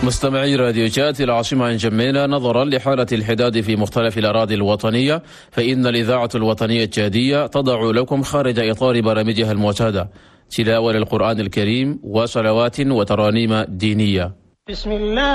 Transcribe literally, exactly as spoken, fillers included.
مستمعي راديو جات العاصمة جميلة، نظرا لحالة الحداد في مختلف الأراضي الوطنية، فإن الإذاعة الوطنية الجادية تضع لكم خارج إطار برامجها المعتادة تلاوة للقرآن الكريم وصلوات وترانيم دينية. بسم الله